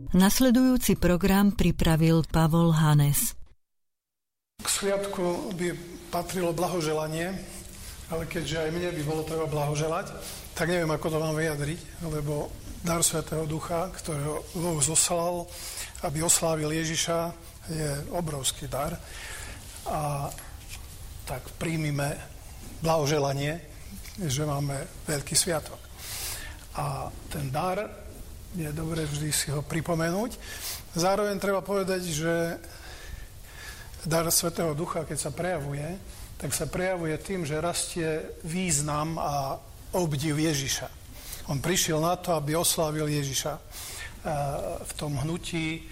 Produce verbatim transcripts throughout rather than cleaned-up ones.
Nasledujúci program pripravil Pavol Hanes. K sviatku by patrilo blahoželanie, ale keďže aj mne by bolo treba blahoželať, tak neviem, ako to mám vyjadriť, lebo dar Svätého Ducha, ktorého Boh zoslal, aby oslávil Ježiša, je obrovský dar. A tak príjmime blahoželanie, že máme veľký sviatok. A ten dar je dobre vždy si ho pripomenúť. Zároveň treba povedať, že dar Svätého Ducha, keď sa prejavuje, tak sa prejavuje tým, že rastie význam a obdiv Ježiša. On prišiel na to, aby oslávil Ježiša. V tom hnutí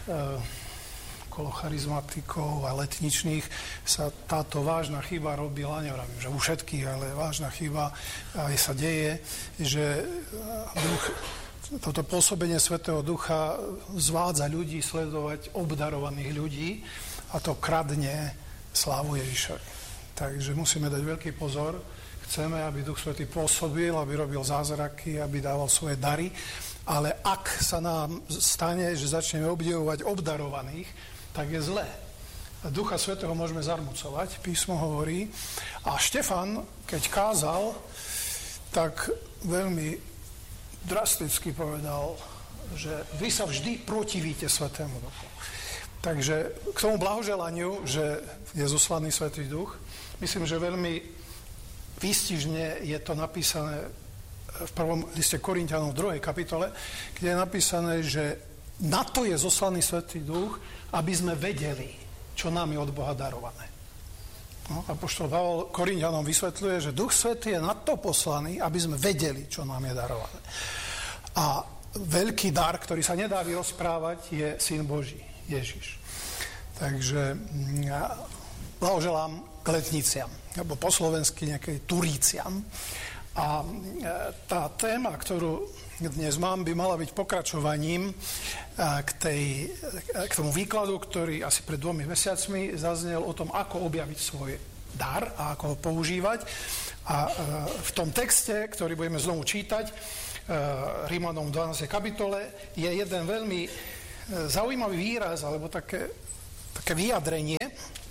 okolo charizmatikov a letničných sa táto vážna chyba robila, nevravím, že u všetkých, ale vážna chyba aj sa deje, že duch, toto pôsobenie Svätého Ducha zvádza ľudí sledovať obdarovaných ľudí a to kradne slávu Ježišovi. Takže musíme dať veľký pozor. Chceme, aby Duch Svätý pôsobil, aby robil zázraky, aby dával svoje dary, ale ak sa nám stane, že začneme obdivovať obdarovaných, tak je zlé. Ducha Svätého môžeme zarmucovať, písmo hovorí. A Štefan, keď kázal, tak veľmi drasticky povedal, že vy sa vždy protivíte Svätému Duchu. Takže k tomu blahoželaniu, že je zoslaný Svätý Duch, myslím, že veľmi výstižne je to napísané v prvom liste Korinťanom v druhej kapitole, kde je napísané, že na to je zoslaný Svätý Duch, aby sme vedeli, čo nám je od Boha darované. No, apoštol Pavol Korinťanom vysvetľuje, že Duch Svätý je na to poslaný, aby sme vedeli, čo nám je darované. A veľký dar, ktorý sa nedá vyrozprávať, je Syn Boží, Ježiš. Takže ja blahoželám k letniciam, alebo po slovensky nejakej turíciam. A tá téma, ktorú dnes mám, by mala byť pokračovaním k, tej, k tomu výkladu, ktorý asi pred dvomi mesiacmi zaznel o tom, ako objaviť svoj dar a ako ho používať. A v tom texte, ktorý budeme znovu čítať, Rímanom v dvanástej kapitole, je jeden veľmi zaujímavý výraz, alebo také, také vyjadrenie,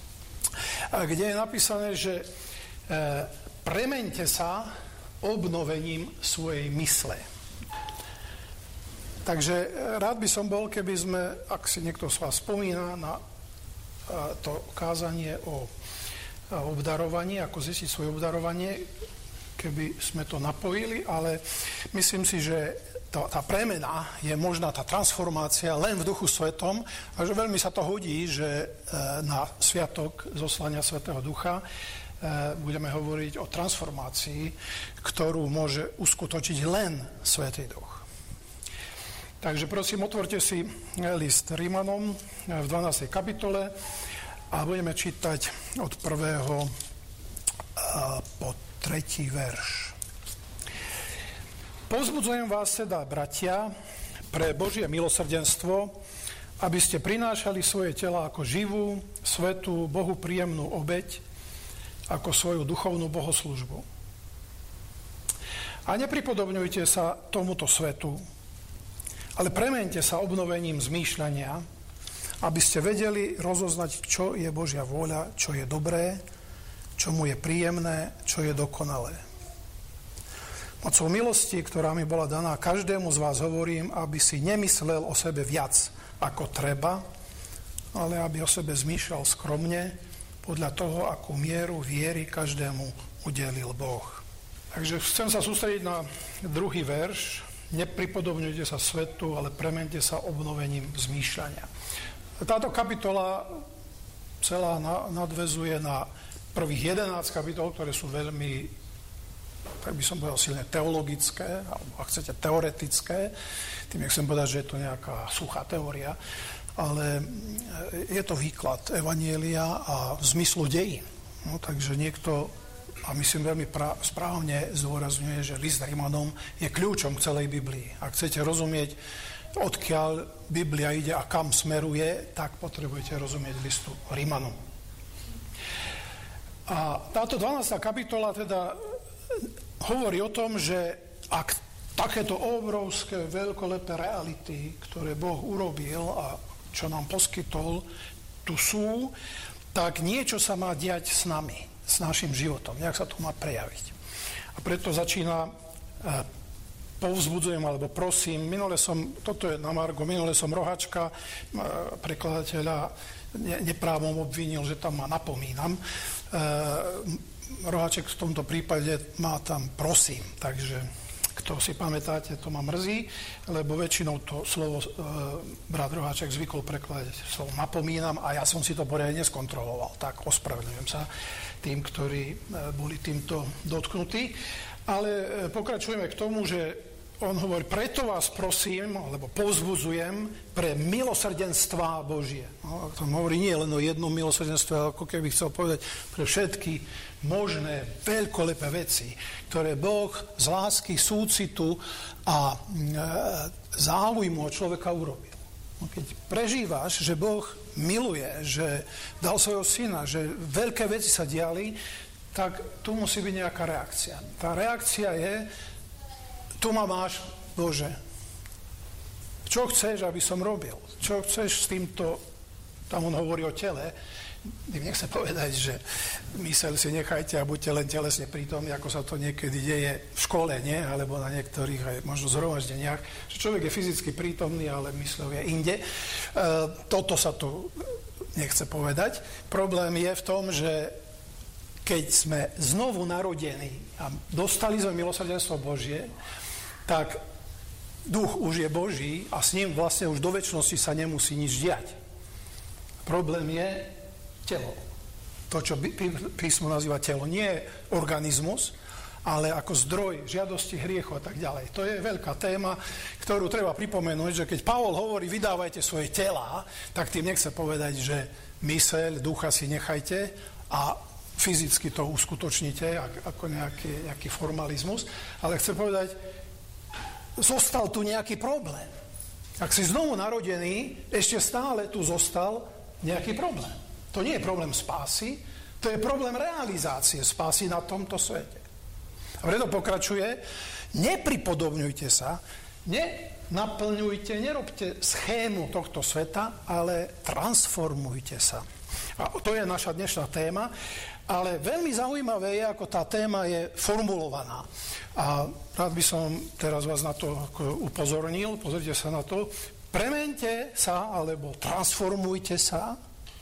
kde je napísané, že premeňte sa obnovením svojej mysle. Takže rád by som bol, keby sme, ak si niekto z vás spomína na to kázanie o obdarovaní, ako zistiť svoje obdarovanie, keby sme to napojili, ale myslím si, že tá, tá premena je možná, tá transformácia len v Duchu Svetom a že veľmi sa to hodí, že na sviatok zoslania Svätého Ducha budeme hovoriť o transformácii, ktorú môže uskutočiť len Svätý Duch. Takže prosím, otvorte si list Rímanom v dvanástej kapitole a budeme čítať od prvého po tretí verš. Povzbudzujem vás teda, bratia, pre Božie milosrdenstvo, aby ste prinášali svoje tela ako živú, svätú, Bohu príjemnú obeť, ako svoju duchovnú bohoslužbu. A nepripodobňujte sa tomuto svetu, ale premente sa obnovením zmýšľania, aby ste vedeli rozoznať, čo je Božia vôľa, čo je dobré, čo mu je príjemné, čo je dokonalé. Mocou milosti, ktorá mi bola daná, každému z vás hovorím, aby si nemyslel o sebe viac ako treba, ale aby o sebe zmýšľal skromne, podľa toho, akú mieru viery každému udelil Boh. Takže chcem sa sústrediť na druhý verš. Nepripodobňujte sa svetu, ale premente sa obnovením zmýšľania. Táto kapitola celá nadväzuje na prvých jedenásť kapitol, ktoré sú veľmi, tak by som povedal, silne teologické, alebo ak chcete, teoretické. Tým nechcem povedať, že je to nejaká suchá teória, ale je to výklad evanjelia a zmyslu dejín. No, takže niekto, a myslím veľmi pra- správne zdôrazňuje, že list Rímanom je kľúčom k celej Biblii. Ak chcete rozumieť, odkiaľ Biblia ide a kam smeruje, tak potrebujete rozumieť listu Rímanom. A táto dvanásta kapitola teda hovorí o tom, že ak takéto obrovské, veľkolepé reality, ktoré Boh urobil a čo nám poskytol, tu sú, tak niečo sa má diať s nami, s našim životom, nejak sa to má prejaviť. A preto začína, povzbudzujem alebo prosím, minule som, toto je na margo, minule som Rohačka, prekladateľa, neprávom obvinil, že tam ma napomínam. Rohaček v tomto prípade má tam prosím, takže kto si pamätáte, to ma mrzí, lebo väčšinou to slovo e, brat Roháček zvykol prekladať slovo napomínam a ja som si to poriadne skontroloval. Tak ospravedlňujem sa tým, ktorí e, boli týmto dotknutí. Ale e, pokračujeme k tomu, že on hovorí, preto vás prosím, alebo povzbudzujem pre milosrdenstva Božie. No, to hovorí nie len o jednom milosrdenstve, ale ako keby chcel povedať pre všetky možné veľkolepé veci, ktoré Boh z lásky, súcitu a e, záujmu od človeka urobil. No, keď prežívaš, že Boh miluje, že dal svojho syna, že veľké veci sa diali, tak tu musí byť nejaká reakcia. Tá reakcia je, tu ma máš, Bože. Čo chceš, aby som robil? Čo chceš s týmto, tam on hovorí o tele, tým nechce povedať, že myseľ si nechajte a buďte len telesne prítomní, ako sa to niekedy deje v škole, nie? Alebo na niektorých aj možno zhromaždeniach, že človek je fyzicky prítomný, ale mysľou je inde. E, toto sa tu nechce povedať. Problém je v tom, že keď sme znovu narodení a dostali sme milosrdenstvo Božie, tak duch už je Boží a s ním vlastne už do večnosti sa nemusí nič diať. Problém je telo. To, čo písmo nazýva telo, nie je organizmus, ale ako zdroj žiadosti, hriechu a tak ďalej. To je veľká téma, ktorú treba pripomenúť, že keď Pavol hovorí, vydávajte svoje telá, tak tým nechce povedať, že myseľ, ducha si nechajte a fyzicky to uskutočnite ako nejaký, nejaký formalizmus, ale chce povedať, zostal tu nejaký problém. Ak si znovu narodený, ešte stále tu zostal nejaký problém. To nie je problém spásy, to je problém realizácie spásy na tomto svete. A preto pokračuje, nepripodobňujte sa, nenaplňujte, nerobte schému tohto sveta, ale transformujte sa. A to je naša dnešná téma. Ale veľmi zaujímavé je, ako tá téma je formulovaná. A rád by som teraz vás na to upozornil, pozrite sa na to. Premente sa, alebo transformujte sa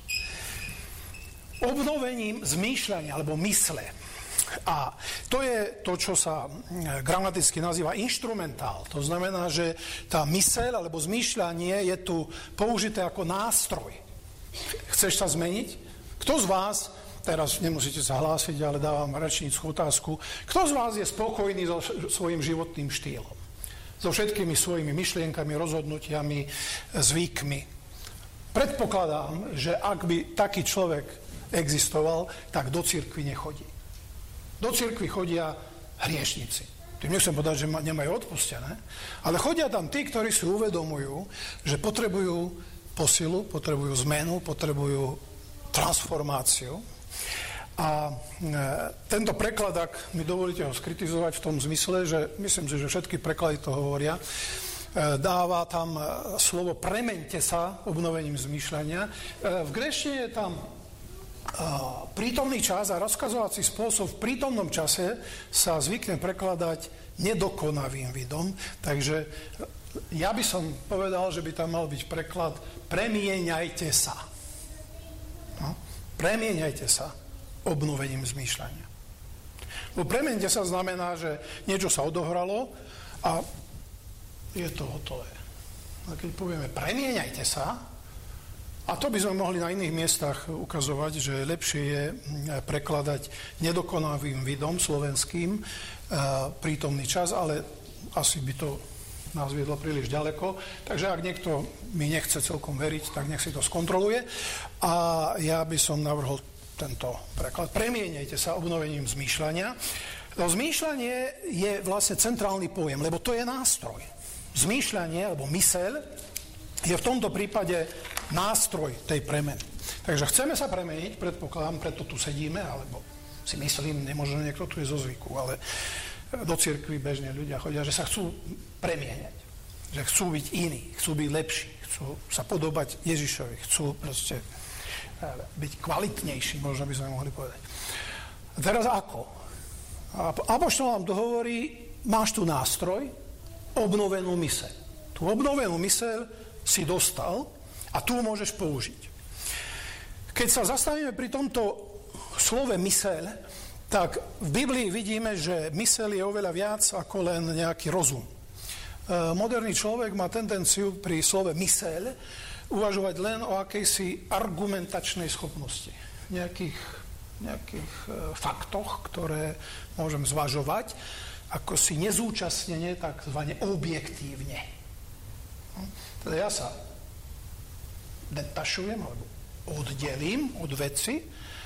obnovením zmýšľania, alebo mysle. A to je to, čo sa gramaticky nazýva inštrumentál. To znamená, že tá myseľ, alebo zmýšľanie je tu použité ako nástroj. Chceš sa zmeniť? Kto z vás, teraz nemusíte sa hlásiť, ale dávam rečnícku otázku, kto z vás je spokojný so svojím životným štýlom? So všetkými svojimi myšlienkami, rozhodnutiami, zvykmi. Predpokladám, že ak by taký človek existoval, tak do cirkvi nechodí. Do cirkvi chodia hriešnici. Tým nechcem povedať, že nemajú odpustené, ale chodia tam tí, ktorí si uvedomujú, že potrebujú posilu, potrebujú zmenu, potrebujú transformáciu. A e, tento preklad, ak mi dovolíte ho skritizovať v tom zmysle, že myslím, že všetky preklady to hovoria, e, dáva tam slovo premente sa obnovením zmýšľania. E, v gréčtine je tam e, prítomný čas a rozkazovací spôsob v prítomnom čase sa zvykne prekladať nedokonavým vidom, takže ja by som povedal, že by tam mal byť preklad premieňajte sa. No, premieňajte sa obnovením zmýšľania. Bo premente sa znamená, že niečo sa odohralo a je to hotové. A keď povieme premieňajte sa, a to by sme mohli na iných miestach ukazovať, že lepšie je prekladať nedokonavým vidom slovenským prítomný čas, ale asi by to nás viedlo príliš ďaleko. Takže ak niekto mi nechce celkom veriť, tak nech si to skontroluje. A ja by som navrhol tento preklad. Premieňajte sa obnovením zmýšľania. To zmýšľanie je vlastne centrálny pojem, lebo to je nástroj. Zmýšľanie, alebo myseľ, je v tomto prípade nástroj tej premeny. Takže chceme sa premeniť, predpokladám, preto tu sedíme, alebo si myslím, nemožno niekto tu je zo zvyku, ale do cirkvi bežne ľudia chodia, že sa chcú premieňať, že chcú byť iní, chcú byť lepší, chcú sa podobať Ježišovi, chcú proste byť kvalitnejší, možno by sme mohli povedať. A teraz ako? A apoštol nám dohovorí, máš tu nástroj, obnovenú myseľ. Tú obnovenú myseľ si dostal a tu môžeš použiť. Keď sa zastavíme pri tomto slove myseľ, tak v Biblii vidíme, že myseľ je oveľa viac ako len nejaký rozum. Moderný človek má tendenciu pri slove myseľ uvažovať len o akejsi argumentačnej schopnosti. Nejakých, nejakých faktoch, ktoré môžem zvažovať, ako si nezúčastnenie, takzvané objektívne. Teda ja sa detašujem, alebo oddelím od veci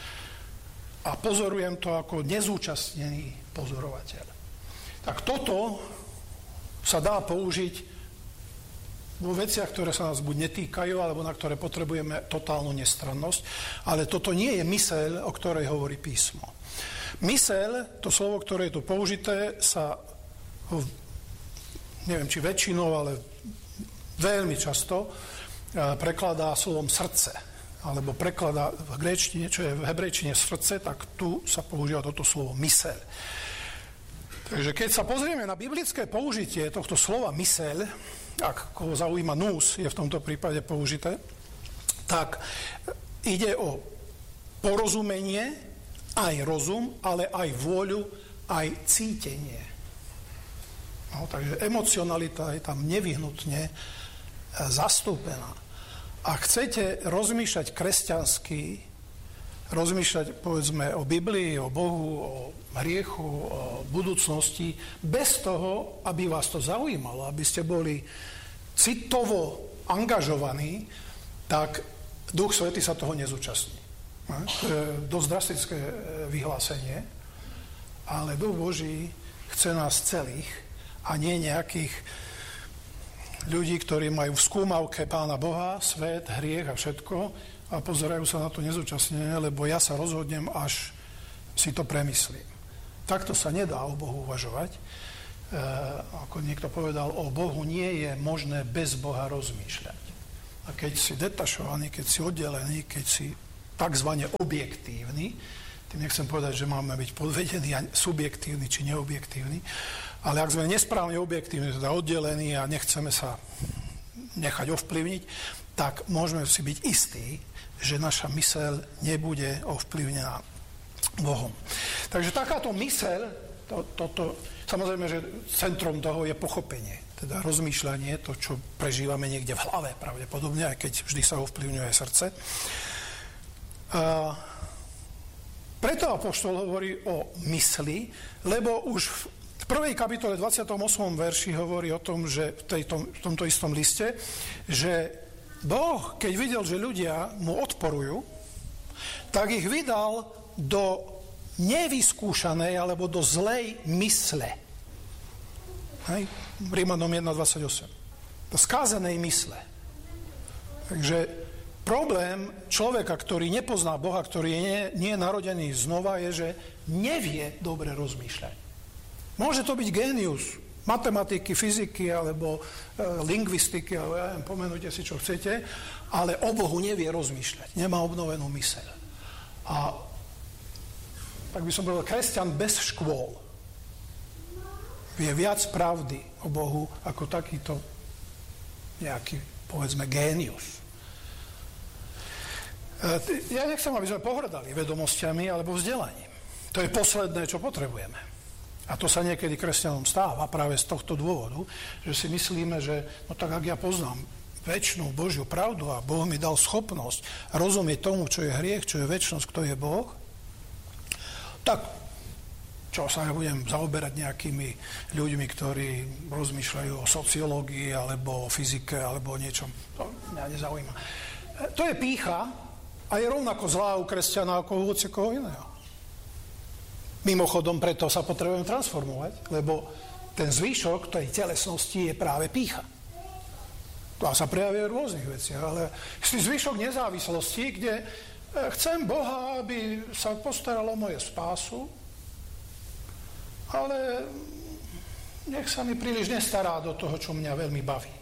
a pozorujem to ako nezúčastnený pozorovateľ. Tak toto sa dá použiť vo veciach, ktoré sa nás buď netýkajú, alebo na ktoré potrebujeme totálnu nestrannosť, ale toto nie je myseľ, o ktorej hovorí písmo. Myseľ, to slovo, ktoré je tu použité, sa, neviem, či väčšinou, ale veľmi často prekladá slovom srdce, alebo prekladá v gréčtine, čo je v hebrejčine srdce, tak tu sa používa toto slovo myseľ. Takže keď sa pozrieme na biblické použitie tohto slova myseľ, ak koho zaujíma nous, je v tomto prípade použité, tak ide o porozumenie, aj rozum, ale aj vôľu, aj cítenie. No, takže emocionalita je tam nevyhnutne zastúpená. Ak chcete rozmýšľať kresťansky, rozmýšľať, povedzme, o Biblii, o Bohu, o hriechu, o budúcnosti, bez toho, aby vás to zaujímalo, aby ste boli citovo angažovaní, tak Duch Svätý sa toho nezúčastní. To je dosť drastické vyhlásenie, ale Duch Boží chce nás celých a nie nejakých ľudí, ktorí majú v skúmavke Pána Boha, svet, hriech a všetko a pozerajú sa na to nezúčastnenie, lebo ja sa rozhodnem, až si to premyslím. Takto sa nedá o Bohu uvažovať. E, ako niekto povedal, o Bohu nie je možné bez Boha rozmýšľať. A keď si detašovaný, keď si oddelený, keď si takzvané objektívny, tým nechcem povedať, že máme byť podvedení a subjektívni či neobjektívni, ale ak sme nesprávne objektívni, teda oddelení a nechceme sa nechať ovplyvniť, tak môžeme si byť istí, že naša myseľ nebude ovplyvnená Bohom. Takže takáto myseľ, to, to, to, samozrejme, že centrom toho je pochopenie, teda rozmýšľanie, to, čo prežívame niekde v hlave, pravdepodobne, aj keď vždy sa ovplyvňuje srdce. A preto apoštol hovorí o mysli, lebo už v prvej kapitole dvadsiatom ôsmom verši hovorí o tom, že v, tejto, v tomto istom liste, že Boh, keď videl, že ľudia mu odporujú, tak ich vydal do nevyskúšanej alebo do zlej mysle. Hej? Rímanom jeden dvadsaťosem. Do skázanej mysle. Takže problém človeka, ktorý nepozná Boha, ktorý nie, nie je narodený znova, je, že nevie dobre rozmýšľať. Môže to byť génius matematiky, fyziky alebo e, lingvistiky, alebo ja neviem, pomenujte si, čo chcete, ale o Bohu nevie rozmýšľať. Nemá obnovenú myseľ. A tak by som povedal, kresťan bez škôl vie viac pravdy o Bohu ako takýto nejaký, povedzme, génius. Ja nechcem, aby sme pohrdali vedomosťami alebo vzdelaním. To je posledné, čo potrebujeme. A to sa niekedy kresťanom stáva práve z tohto dôvodu, že si myslíme, že no tak ak ja poznám večnú Božiu pravdu a Boh mi dal schopnosť rozumieť tomu, čo je hriech, čo je večnosť, kto je Boh, tak čo sa ja budem zaoberať nejakými ľuďmi, ktorí rozmýšľajú o sociológii alebo o fyzike alebo o niečom. To mňa nezaujíma. To je pýcha, a je rovnako zlá u kresťana ako u hocikoho iného. Mimochodom, preto sa potrebujeme transformovať, lebo ten zvyšok tej telesnosti je práve pýcha. To sa prejavuje v rôznych veciach, ale si zvyšok nezávislosti, kde chcem Boha, aby sa postaral o moje spásu, ale nech sa mi príliš nestará do toho, čo mňa veľmi baví.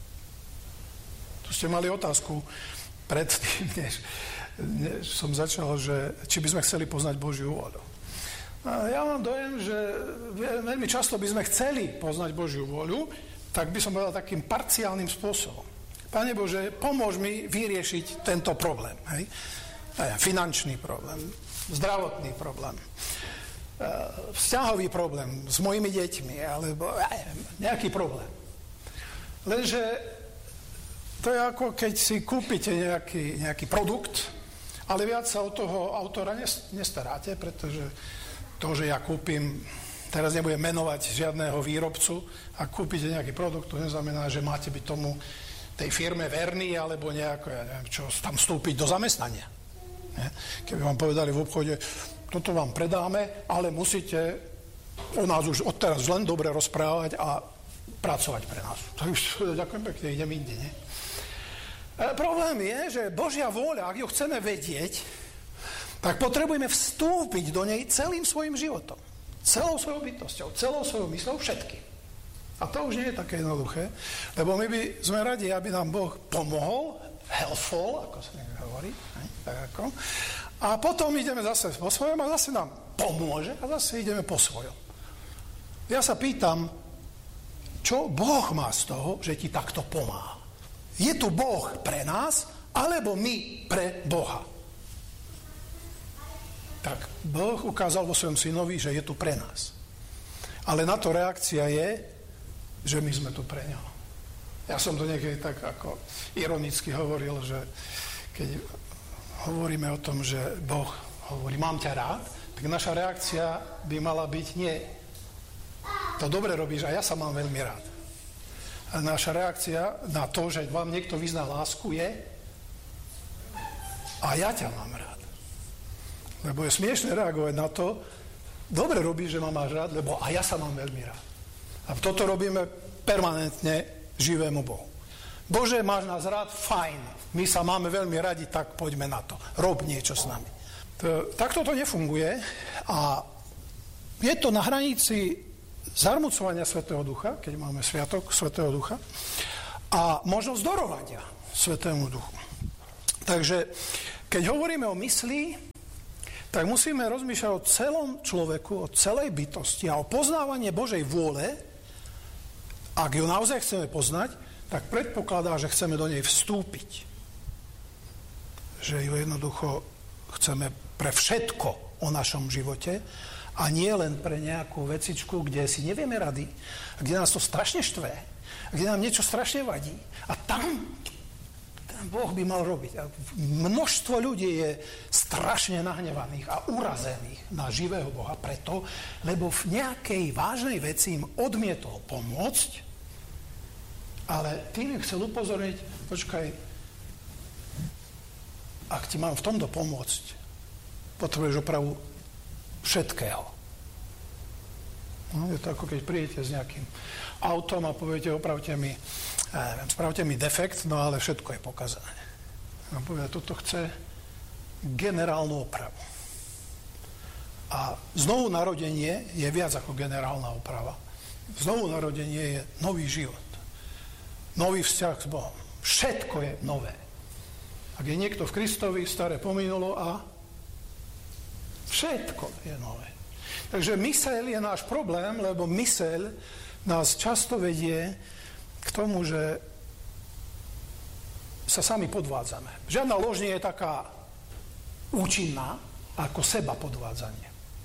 Tu ste mali otázku predtým, než, než som začal, že či by sme chceli poznať Božiu vôľu. A ja mám dojem, že veľmi často by sme chceli poznať Božiu vôľu, tak by som povedal takým parciálnym spôsobom. Pane Bože, pomôž mi vyriešiť tento problém. Hej? Finančný problém, zdravotný problém, vzťahový problém s mojimi deťmi, alebo nejaký problém. Lenže to je ako keď si kúpite nejaký, nejaký produkt, ale viac sa od toho autora nestaráte, pretože to, že ja kúpim, teraz nebudem menovať žiadného výrobcu, a kúpite nejaký produkt, to neznamená, že máte byť tomu tej firme verný, alebo nejako, ja neviem čo, tam vstúpiť do zamestnania. Keby vám povedali v obchode, toto vám predáme, ale musíte o nás už odteraz len dobre rozprávať a pracovať pre nás. Takže ďakujem pekne, idem inde, nie? E, problém je, že Božia vôľa, ak ju chceme vedieť, tak potrebujeme vstúpiť do nej celým svojim životom. Celou svojou bytosťou, celou svojou myslou, všetkým. A to už nie je také jednoduché, lebo my by sme radi, aby nám Boh pomohol, helpful, ako sa hovorí, ne? Tak ako. A potom ideme zase po svojom a zase nám pomôže a zase ideme po svojom. Ja sa pýtam, čo Boh má z toho, že ti takto pomáha? Je tu Boh pre nás, alebo my pre Boha? Tak Boh ukázal vo svojom synovi, že je tu pre nás. Ale na to reakcia je, že my sme tu pre ňo. Ja som to niekedy tak ako ironicky hovoril, že keď hovoríme o tom, že Boh hovorí, mám ťa rád, tak naša reakcia by mala byť nie, to dobre robíš a ja sa mám veľmi rád. A naša reakcia na to, že vám niekto vyzná lásku je a ja ťa mám rád. Lebo je smiešné reagovať na to, dobre robíš, že ma máš rád, lebo a ja sa mám veľmi rád. A toto robíme permanentne živému Bohu. Bože, máš nás rád? Fajn. My sa máme veľmi radi, tak poďme na to. Rob niečo s nami. To, takto to nefunguje a je to na hranici zarmucovania Svätého Ducha, keď máme sviatok Svätého Ducha, a možnosť dorovania Svätému Duchu. Takže, keď hovoríme o mysli, tak musíme rozmýšľať o celom človeku, o celej bytosti a o poznávanie Božej vôle. Ak ju naozaj chceme poznať, tak predpokladá, že chceme do nej vstúpiť. Že ju jednoducho chceme pre všetko o našom živote a nie len pre nejakú vecičku, kde si nevieme rady, kde nás to strašne štve, kde nám niečo strašne vadí. A tam ten Boh by mal robiť. A množstvo ľudí je strašne nahnevaných a urazených na živého Boha preto, lebo v nejakej vážnej veci im odmietol pomôcť, ale tým im chcel upozorniť, počkaj, ak ti mám v tomto pomôcť, potrebuješ opravu všetkého. No, je to ako keď prídete s nejakým autom a poviete, opravte mi, neviem, spravte mi defekt, no ale všetko je pokazané. A povie, toto chce generálnu opravu. A znovu narodenie je viac ako generálna oprava. Znovu narodenie je nový život. Nový vzťah s Bohom. Všetko je nové. Ak je niekto v Kristovi, staré pominulo a všetko je nové. Takže myseľ je náš problém, lebo myseľ nás často vedie k tomu, že sa sami podvádzame. Žiadna lož nie je taká účinná ako seba podvádzanie.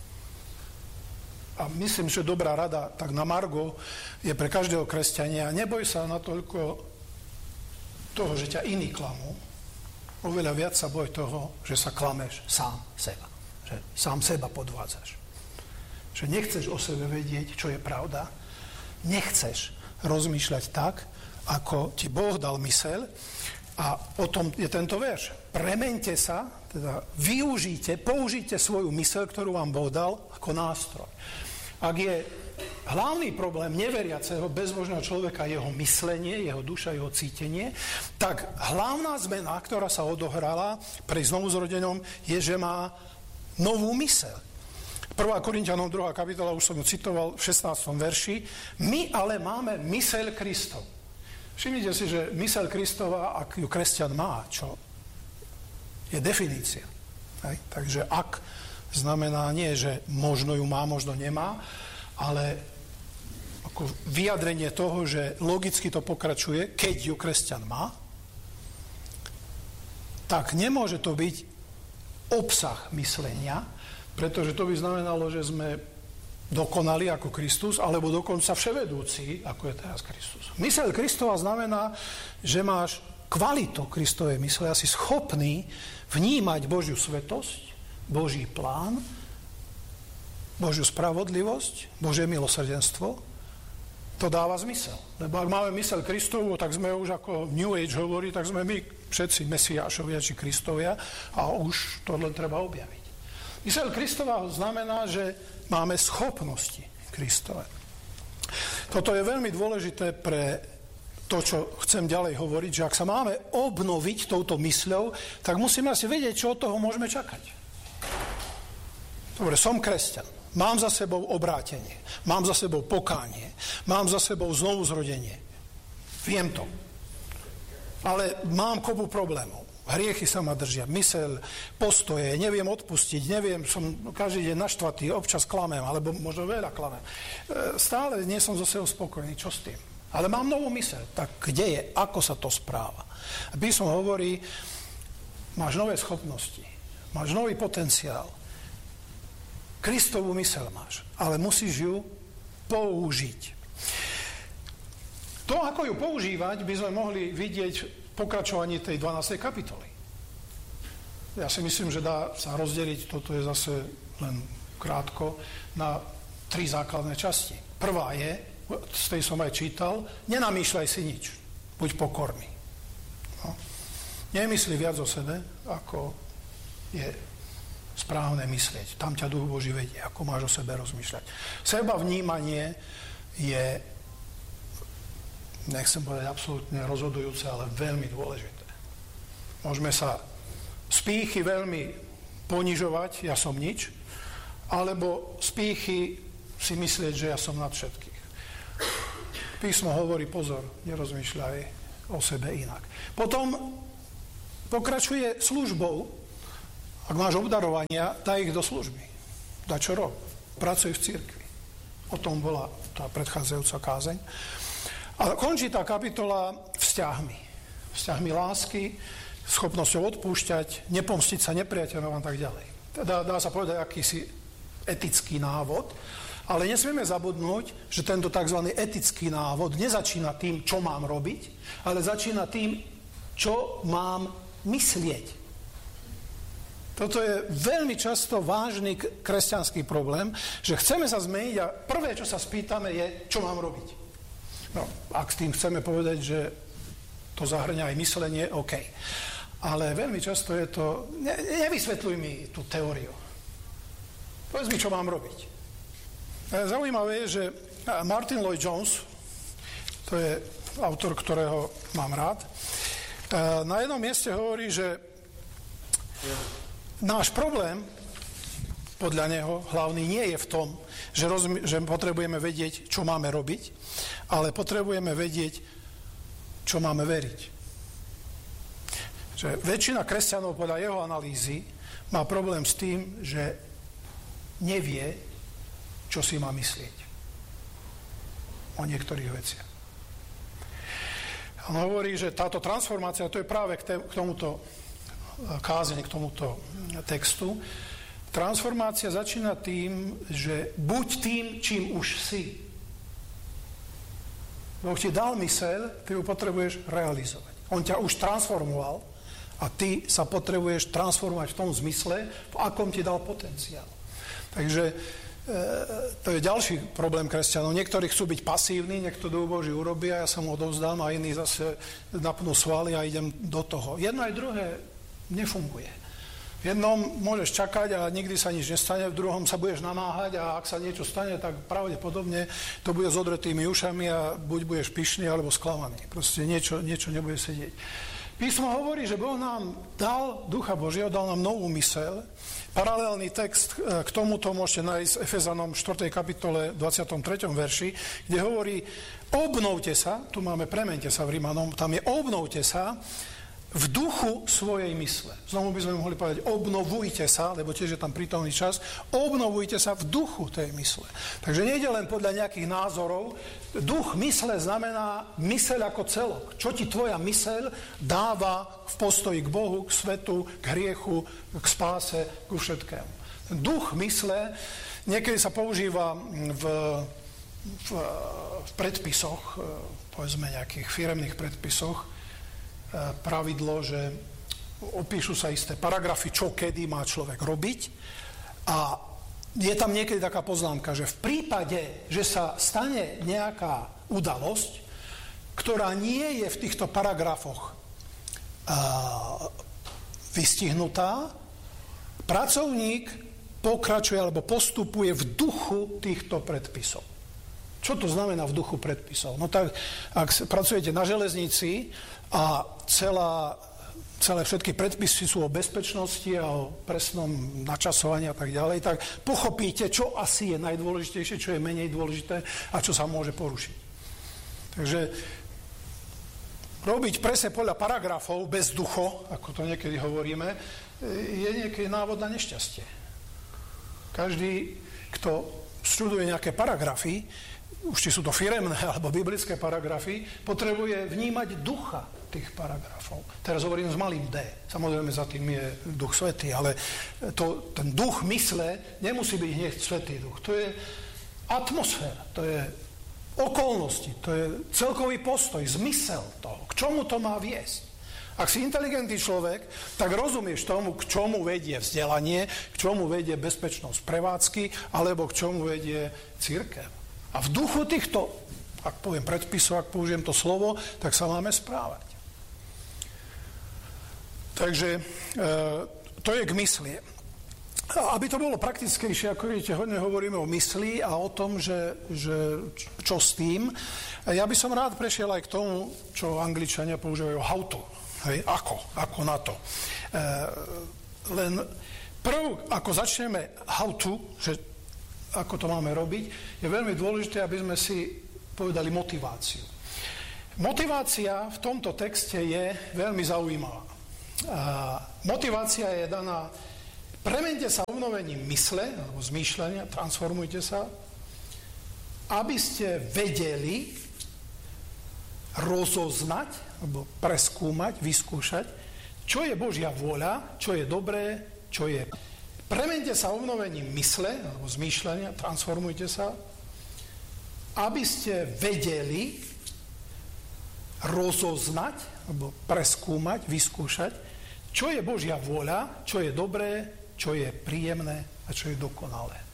A myslím, že dobrá rada, tak na margo, je pre každého kresťania. Neboj sa natoľko toho, že ťa iní klamú. Oveľa viac sa boj toho, že sa klameš sám seba. Že sám seba podvádzaš. Že nechceš o sebe vedieť, čo je pravda. Nechceš rozmýšľať tak, ako ti Boh dal myseľ. A o tom je tento verš. Premente sa, teda využite, použite svoju myseľ, ktorú vám Boh dal, ako nástroj. Ak je hlavný problém neveriaceho, bezbožného človeka jeho myslenie, jeho duša, jeho cítenie, tak hlavná zmena, ktorá sa odohrala pri znovuzrodenom, je, že má novú myseľ. prvá Korinťanom druhá kapitola, už som ju citoval v šestnástom verši. My ale máme myseľ Kristov. Všimnite si, že myseľ Kristova, ak ju kresťan má, čo je definícia. Hej? Takže ak znamená nie, že možno ju má, možno nemá, ale ako vyjadrenie toho, že logicky to pokračuje, keď ju kresťan má, tak nemôže to byť obsah myslenia, pretože to by znamenalo, že sme dokonali ako Kristus, alebo dokonca vševedúci, ako je teraz Kristus. Myseľ Kristova znamená, že máš kvalitu Kristovej mysle a si schopný vnímať Božiu svetosť, Boží plán, Božiu spravodlivosť, Božie milosrdenstvo. To dáva zmysel. Lebo ak máme myseľ Kristovu, tak sme už, ako New Age hovorí, tak sme my všetci Mesiášovia či Kristovia a už to len treba objaviť. Myseľ Kristova znamená, že máme schopnosti Kristove. Toto je veľmi dôležité pre to, čo chcem ďalej hovoriť, že ak sa máme obnoviť touto mysľou, tak musíme asi vedieť, čo od toho môžeme čakať. Dobre, som kresťan, mám za sebou obrátenie, mám za sebou pokánie, mám za sebou znovuzrodenie. Viem to. Ale mám kopu problémov. Hriechy sa ma držia, myseľ, postoje, neviem odpustiť, neviem, som každý deň naštvatý, občas klamem, alebo možno veľa klamem. Stále nie som zo sebou spokojný, čo s tým? Ale mám novú myseľ, tak kde je, ako sa to správa? Písmo hovorí, máš nové schopnosti, máš nový potenciál, Kristovú myseľ máš, ale musíš ju použiť. To, ako ju používať, by sme mohli vidieť pokračovanie tej dvanástej kapitoly. Ja si myslím, že dá sa rozdeliť, toto je zase len krátko, na tri základné časti. Prvá je, z tej som aj čítal, nenamýšľaj si nič, buď pokorný. No. Nemyslí viac o sebe, ako je správne myslieť. Tam ťa Duch Boží vedie, ako máš o sebe rozmýšľať. Seba vnímanie je, nechcem povedať absolútne rozhodujúce, ale veľmi dôležité. Môžeme sa z pýchy veľmi ponižovať, ja som nič, alebo z pýchy si myslieť, že ja som nad všetkých. Písmo hovorí, pozor, nerozmýšľaj o sebe inak. Potom pokračuje službou. Ak máš obdarovania, daj ich do služby. Daj čo rob. Pracuj v cirkvi. O tom bola tá predchádzajúca kázeň. A končí tá kapitola vzťahmi. Vzťahmi lásky, schopnosťou odpúšťať, nepomstiť sa nepriateľom a tak ďalej. Teda dá sa povedať akýsi etický návod, ale nesmieme zabudnúť, že tento tzv. Etický návod nezačína tým, čo mám robiť, ale začína tým, čo mám myslieť. Toto je veľmi často vážny kresťanský problém, že chceme sa zmeniť a prvé, čo sa spýtame, je, čo mám robiť. No, ak s tým chceme povedať, že to zahrňa aj myslenie, OK. Ale veľmi často je to, ne, nevysvetľuj mi tú teóriu. Povedz mi, čo mám robiť. Zaujímavé je, že Martin Lloyd-Jones, to je autor, ktorého mám rád, na jednom mieste hovorí, že náš problém, podľa neho, hlavný nie je v tom, že, rozmi- že potrebujeme vedieť, čo máme robiť, ale potrebujeme vedieť, čo máme veriť. Že väčšina kresťanov podľa jeho analýzy má problém s tým, že nevie, čo si má myslieť o niektorých veciach. On hovorí, že táto transformácia, to je práve k, te- k tomuto kázeň, k tomuto textu. Transformácia začína tým, že buď tým, čím už si. Boh ti dal myseľ, ty ju potrebuješ realizovať. On ťa už transformoval a ty sa potrebuješ transformovať v tom zmysle, v akom ti dal potenciál. Takže e, to je ďalší problém kresťanov. Niektorí chcú byť pasívni, niekto Duch Boží urobí a ja sa mu odovzdám a iní zase napnú svaly a idem do toho. Jedno aj druhé nefunguje. V jednom môžeš čakať a nikdy sa nič nestane, v druhom sa budeš namáhať a ak sa niečo stane, tak pravdepodobne to bude s odretými ušami a buď budeš pyšný alebo sklamaný. Proste niečo, niečo nebude sedieť. Písmo hovorí, že Boh nám dal Ducha Božieho, dal nám novú myseľ. Paralelný text k tomuto môžete nájsť v Efezanom štvrtej kapitole dvadsiatom treťom verši, kde hovorí: obnovte sa, tu máme premente sa v Rímanom, tam je obnovte sa v duchu svojej mysle. Znovu by sme mohli povedať, obnovujte sa, lebo tiež je tam prítomný čas, obnovujte sa v duchu tej mysle. Takže nejde len podľa nejakých názorov. Duch mysle znamená myseľ ako celok. Čo ti tvoja myseľ dáva v postoji k Bohu, k svetu, k hriechu, k spáse, ku všetkému. Ten duch mysle niekedy sa používa v, v, v predpisoch, povedzme nejakých firemných predpisoch, pravidlo, že opíšu sa isté paragrafy, čo kedy má človek robiť, a je tam niekedy taká poznámka, že v prípade, že sa stane nejaká udalosť, ktorá nie je v týchto paragrafoch vystihnutá, pracovník pokračuje alebo postupuje v duchu týchto predpisov. Čo to znamená v duchu predpisov? No tak, ak pracujete na železnici a celá, celé všetky predpisy sú o bezpečnosti a o presnom načasovaní a tak ďalej, tak pochopíte, čo asi je najdôležitejšie, čo je menej dôležité a čo sa môže porušiť. Takže robiť presne podľa paragrafov bez ducho, ako to niekedy hovoríme, je niekedy návod na nešťastie. Každý, kto študuje nejaké paragrafy, už či sú to firemné alebo biblické paragrafy, potrebuje vnímať ducha tých paragrafov. Teraz hovorím s malým D. Samozrejme, za tým je duch svätý, ale to, ten duch mysle nemusí byť hneď svätý duch. To je atmosféra, to je okolnosti, to je celkový postoj, zmysel toho, k čomu to má viesť. Ak si inteligentný človek, tak rozumieš tomu, k čomu vedie vzdelanie, k čomu vedie bezpečnosť prevádzky, alebo k čomu vedie cirkev. A v duchu týchto, ak poviem predpisov, ak použijem to slovo, tak sa máme správať. Takže e, to je k mysli. Aby to bolo praktickejšie, ako vidíte, hodne hovoríme o mysli a o tom, že, že čo s tým. Ja by som rád prešiel aj k tomu, čo Angličania používajú how to. Hej, ako, ako na to. E, len prv, ako začneme how to, že ako to máme robiť, je veľmi dôležité, aby sme si povedali motiváciu. Motivácia v tomto texte je veľmi zaujímavá. A motivácia je daná: premente sa obnovením mysle, alebo zmýšľania, transformujte sa, aby ste vedeli rozoznať, alebo preskúmať, vyskúšať, čo je Božia vôľa, čo je dobré, čo je. Premente sa obnovením mysle, alebo zmýšľania, transformujte sa, aby ste vedeli rozoznať, alebo preskúmať, vyskúšať, čo je Božia vôľa, čo je dobré, čo je príjemné a čo je dokonalé.